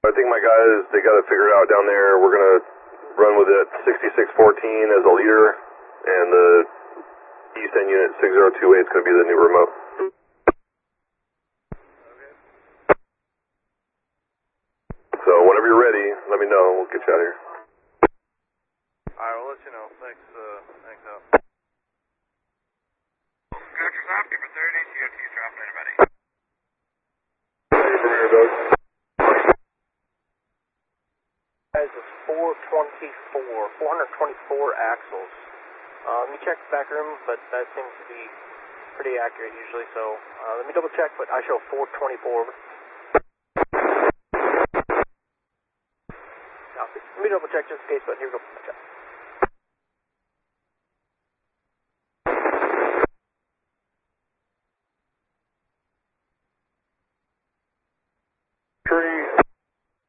I think my guys, they got it figured out down there. We're going to run with it 6614 as a leader, and the East End Unit 6028 is going to be the new remote. So whenever you're ready, let me know. We'll get you out of here. Alright, we'll let you know. Thanks, thanks out. Connectors off, give it 30, CFT's dropping anybody. Guys, it's 424 axles. Let me check the back room, but that seems to be pretty accurate usually, so let me double check, but I show 424. Let me double check just in case, but here we go.